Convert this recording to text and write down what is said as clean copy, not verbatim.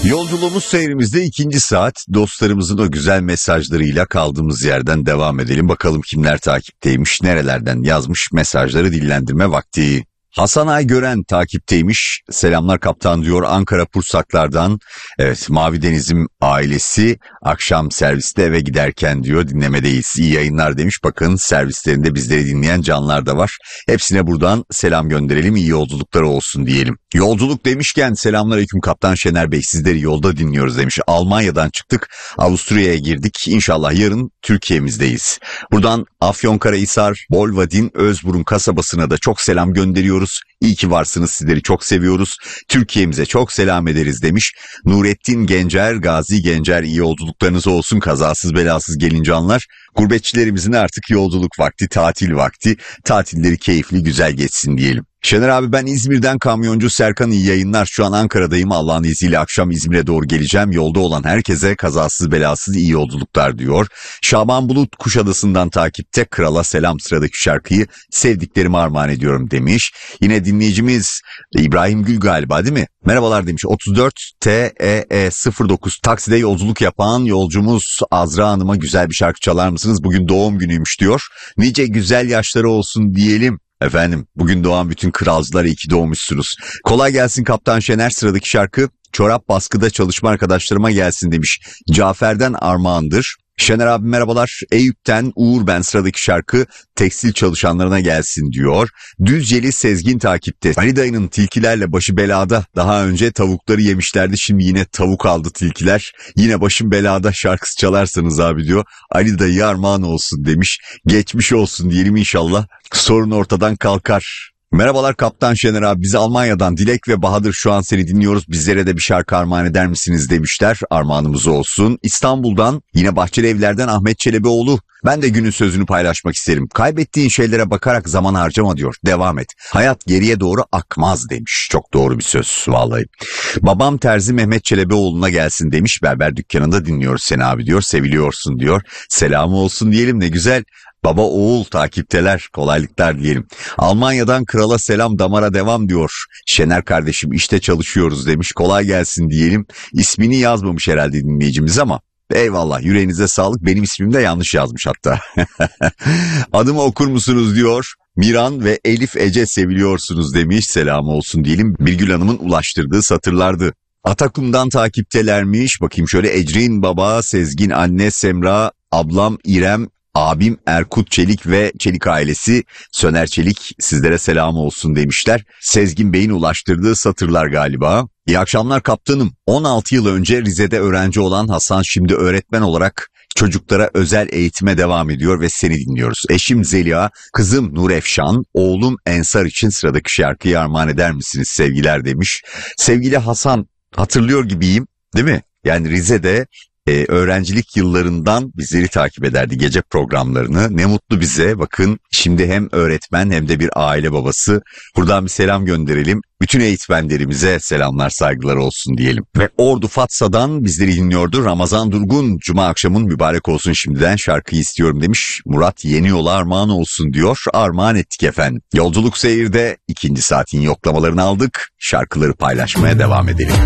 Yolculuğumuz seyrimizde ikinci saat, dostlarımızın o güzel mesajlarıyla kaldığımız yerden devam edelim. Bakalım kimler takipteymiş, nerelerden yazmış, mesajları dillendirme vakti. Hasan Aygören takipteymiş. Selamlar kaptan diyor Ankara Pursaklar'dan. Evet, Mavi Deniz'im ailesi akşam serviste eve giderken diyor dinlemedeyiz. İyi yayınlar demiş. Bakın servislerinde bizleri dinleyen canlar da var. Hepsine buradan selam gönderelim. İyi yolculuklar olsun diyelim. Yolculuk demişken selamünaleyküm kaptan Şener Bey. Sizleri yolda dinliyoruz demiş. Almanya'dan çıktık. Avusturya'ya girdik. İnşallah yarın Türkiye'mizdeyiz. Buradan Afyonkarahisar, Bolvadin, Özburun kasabasına da çok selam gönderiyoruz. İyi ki varsınız, sizleri çok seviyoruz. Türkiye'mize çok selam ederiz demiş. Nurettin Gencer, Gazi Gencer, iyi yolculuklarınız olsun, kazasız belasız gelin canlar. Gurbetçilerimizin artık yolculuk vakti, tatil vakti. Tatilleri keyifli, güzel geçsin diyelim. Şener abi, ben İzmir'den kamyoncu Serkan, iyi yayınlar. Şu an Ankara'dayım. Allah'ın izniyle akşam İzmir'e doğru geleceğim. Yolda olan herkese kazasız belasız iyi yolculuklar diyor. Şaban Bulut Kuşadası'ndan takipte. Krala selam, sıradaki şarkıyı sevdiklerime armağan ediyorum demiş. Yine dinleyicimiz İbrahim Gül galiba, değil mi? Merhabalar demiş. 34 TEE 09 takside yolculuk yapan yolcumuz Azra Hanım'a güzel bir şarkı çalar mısınız? Bugün doğum günüymüş diyor. Nice güzel yaşları olsun diyelim. Efendim, bugün doğan bütün kralcılara iyi ki doğmuşsunuz. Kolay gelsin kaptan Şener, sıradaki şarkı çorap baskıda çalışma arkadaşlarıma gelsin demiş. Cafer'den armağandır. Şener abi merhabalar. Eyüp'ten Uğur ben, sıradaki şarkı tekstil çalışanlarına gelsin diyor. Düzceli Sezgin takipte. Ali dayının tilkilerle başı belada. Daha önce tavukları yemişlerdi, şimdi yine tavuk aldı tilkiler. Yine başım belada, şarkısı çalarsanız abi diyor. Ali dayı armağan olsun demiş. Geçmiş olsun diyelim, inşallah sorun ortadan kalkar. Merhabalar kaptan Şener abi, biz Almanya'dan Dilek ve Bahadır şu an seni dinliyoruz. Bizlere de bir şarkı armağan eder misiniz demişler. Armağanımız olsun. İstanbul'dan yine Bahçeli Evler'den Ahmet Çelebioğlu. Ben de günün sözünü paylaşmak isterim. Kaybettiğin şeylere bakarak zaman harcama diyor. Devam et. Hayat geriye doğru akmaz demiş. Çok doğru bir söz vallahi. Babam terzi Mehmet Çelebioğlu'na gelsin demiş. Berber dükkanında dinliyoruz seni abi diyor. Seviliyorsun diyor. Selamı olsun diyelim, ne güzel. Baba oğul takipteler, kolaylıklar diyelim. Almanya'dan krala selam, damara devam diyor. Şener kardeşim işte çalışıyoruz demiş, kolay gelsin diyelim. İsmini yazmamış herhalde dinleyicimiz ama eyvallah, yüreğinize sağlık, benim ismimi de yanlış yazmış hatta. Adımı okur musunuz diyor. Miran ve Elif Ece seviliyorsunuz demiş, selam olsun diyelim. Birgül Hanım'ın ulaştırdığı satırlardı. Atakum'dan takiptelermiş. Bakayım şöyle, Ecrin baba, Sezgin anne, Semra, ablam İrem, abim Erkut Çelik ve Çelik ailesi, Söner Çelik sizlere selam olsun demişler. Sezgin Bey'in ulaştırdığı satırlar galiba. İyi akşamlar kaptanım. 16 yıl önce Rize'de öğrenci olan Hasan şimdi öğretmen olarak çocuklara özel eğitime devam ediyor ve seni dinliyoruz. Eşim Zeliha, kızım Nur Efşan, oğlum Ensar için sıradaki şarkıyı armağan eder misiniz sevgiler demiş. Sevgili Hasan, hatırlıyor gibiyim değil mi? Yani Rize'de öğrencilik yıllarından bizleri takip ederdi, gece programlarını. Ne mutlu bize. Bakın şimdi hem öğretmen hem de bir aile babası. Buradan bir selam gönderelim. Bütün eğitmenlerimize selamlar, saygılar olsun diyelim. Ve Ordu Fatsa'dan bizleri dinliyordu Ramazan Durgun. Cuma akşamın mübarek olsun şimdiden, şarkıyı istiyorum demiş. Murat Yeni Yola armağan olsun diyor. Armağan ettik efendim. Yolculuk seyirde ikinci saatin yoklamalarını aldık. Şarkıları paylaşmaya devam edelim.